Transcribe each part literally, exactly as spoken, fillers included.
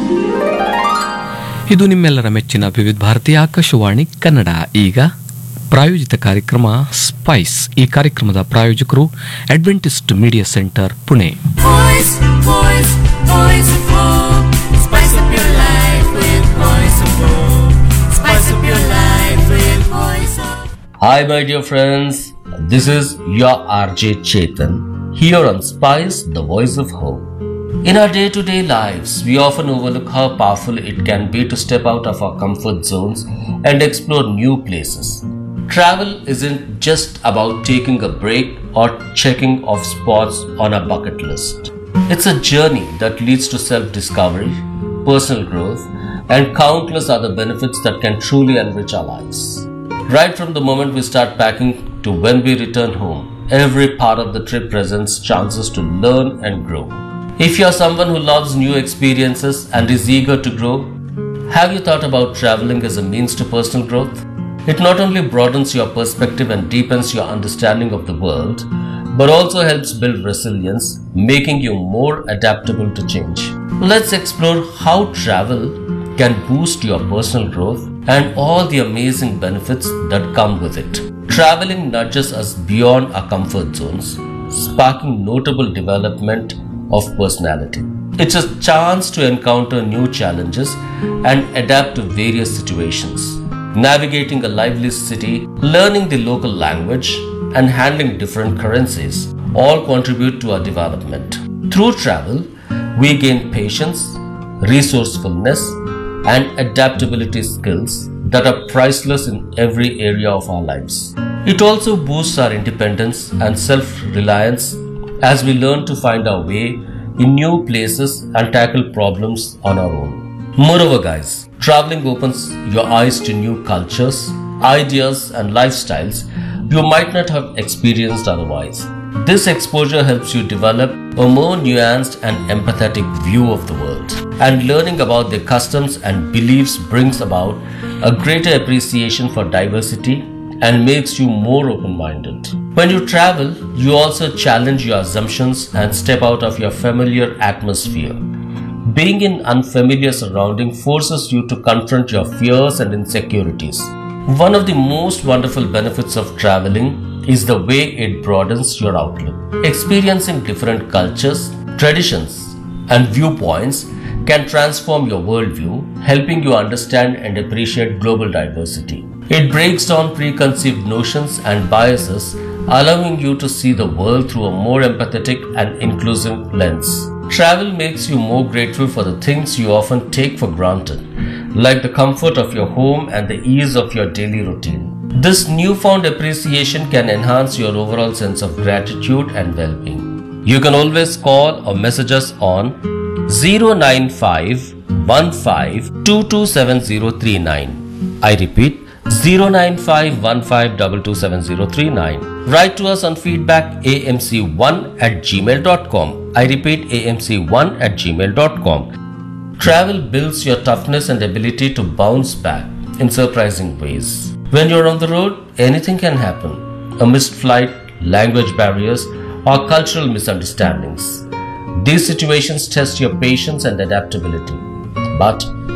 ಇದು ನಿಮ್ಮೆಲ್ಲರ ಮೆಚ್ಚಿನ ವಿವಿಧ ಭಾರತಿ ಆಕಾಶವಾಣಿ ಕನ್ನಡ. ಈಗ ಪ್ರಾಯೋಜಿತ ಕಾರ್ಯಕ್ರಮ ಸ್ಪೈಸ್. ಈ ಕಾರ್ಯಕ್ರಮದ ಪ್ರಾಯೋಜಕರು Adventist media centre, Pune. Voice, voice, voice of hope. Spice up your life with voice of hope. Spice up your life with voice of hope. Hi my dear friends, this is your R J Chetan here on Spice, the voice of hope. In our day-to-day lives, we often overlook how powerful it can be to step out of our comfort zones and explore new places. Travel isn't just about taking a break or checking off spots on a bucket list. It's a journey that leads to self-discovery, personal growth, and countless other benefits that can truly enrich our lives. Right from the moment we start packing to when we return home, every part of the trip presents chances to learn and grow. If you are someone who loves new experiences and is eager to grow, have you thought about traveling as a means to personal growth? It not only broadens your perspective and deepens your understanding of the world, but also helps build resilience, making you more adaptable to change. Let's explore how travel can boost your personal growth and all the amazing benefits that come with it. Traveling nudges us beyond our comfort zones, sparking notable development of personality. It's a chance to encounter new challenges and adapt to various situations. Navigating a lively city, learning the local language, and handling different currencies all contribute to our development. Through travel, we gain patience, resourcefulness, and adaptability skills that are priceless in every area of our lives. It also boosts our independence and self-reliance as we learn to find our way in new places and tackle problems on our own. Moreover, guys, traveling opens your eyes to new cultures, ideas, and lifestyles you might not have experienced otherwise. This exposure helps you develop a more nuanced and empathetic view of the world, and learning about their customs and beliefs brings about a greater appreciation for diversity and makes you more open-minded. When you travel, you also challenge your assumptions and step out of your familiar atmosphere. Being in unfamiliar surroundings forces you to confront your fears and insecurities. One of the most wonderful benefits of traveling is the way it broadens your outlook. Experiencing different cultures, traditions, and viewpoints can transform your worldview, helping you understand and appreciate global diversity. It breaks down preconceived notions and biases, allowing you to see the world through a more empathetic and inclusive lens. Travel makes you more grateful for the things you often take for granted, like the comfort of your home and the ease of your daily routine. This newfound appreciation can enhance your overall sense of gratitude and well-being. You can always call or message us on zero nine five one five two two seven zero three nine. I repeat, zero nine five one five two two seven zero three nine. Write to us on feedback a m c one at gmail dot com. I repeat, a m c one at gmail dot com. Travel builds your toughness and ability to bounce back in surprising ways. When you're on the road, anything can happen. A missed flight, language barriers, or cultural misunderstandings. These situations test your patience and adaptability. But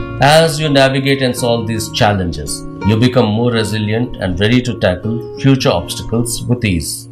as you navigate and solve these challenges, you become more resilient and ready to tackle future obstacles with ease.